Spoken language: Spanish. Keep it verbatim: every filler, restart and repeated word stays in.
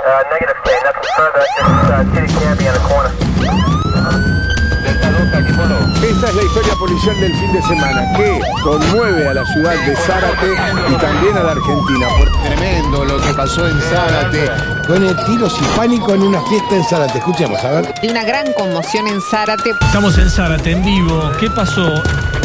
negative, K. Nothing further. Just uh, City Canby on the corner. Esta es la historia policial del fin de semana que conmueve a la ciudad de Zárate y también a la Argentina. Tremendo lo que pasó en Zárate. Pone tiros y pánico en una fiesta en Zárate. Escuchemos, a ver. De una gran conmoción en Zárate. Estamos en Zárate, en vivo. ¿Qué pasó?